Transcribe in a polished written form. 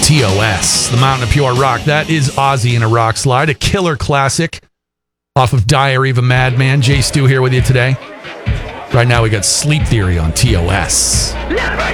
TOS, the Mountain of Pure Rock. That is Ozzy in a rock slide, a killer classic off of Diary of a Madman. Jay Stu here with you today. Right now we got Sleep Theory on TOS.